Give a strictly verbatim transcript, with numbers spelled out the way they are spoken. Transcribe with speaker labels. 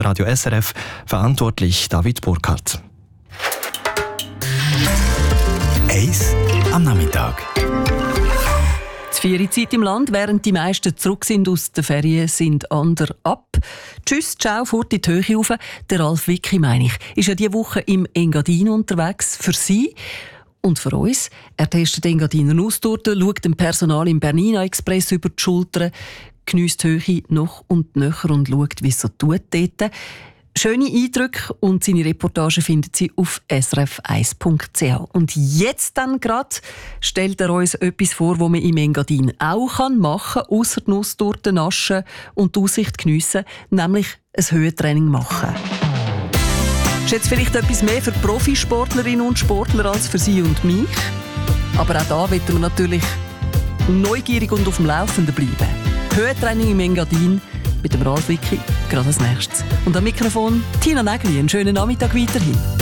Speaker 1: Radio S R F, verantwortlich David Burkhardt.
Speaker 2: Eis am Nachmittag.
Speaker 3: Die Ferienzeit im Land, während die meisten zurück sind aus den Ferien, sind andere ab. Tschüss, ciao, fort in die Höhe rauf. Der Ralf Wicki, meine ich, ist ja diese Woche im Engadin unterwegs. Für Sie und für uns. Er testet Engadiner Nusstorte, schaut dem Personal im Bernina Express über die Schulter, geniesst die Höhe noch und nöcher und schaut, wie es so tut dort. Schöne Eindrücke und seine Reportage finden Sie auf s r f eins punkt c h. Und jetzt dann gerade stellt er uns etwas vor, was man im Engadin auch machen kann, ausser die Nusstorte naschen und die Aussicht geniessen, nämlich ein Höhentraining machen. Das ist jetzt vielleicht etwas mehr für Profisportlerinnen und Sportler als für Sie und mich. Aber auch da wollen wir natürlich neugierig und auf dem Laufenden bleiben. Höhentraining im Engadin mit dem Ralf Wicki, gerade als nächstes. Und am Mikrofon Tina Nägeli. Einen schönen Nachmittag weiterhin.